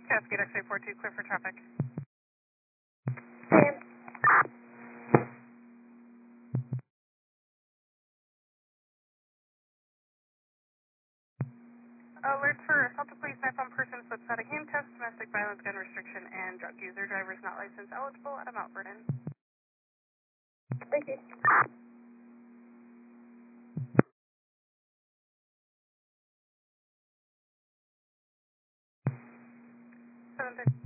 Cascade X-ray 42, clear for traffic. Sam. Alert for assault to police, knife on person, flip side of handcuffs, domestic violence, gun restriction, and drug user. Drivers not licensed eligible at Mount Vernon. Thank you. 7:50.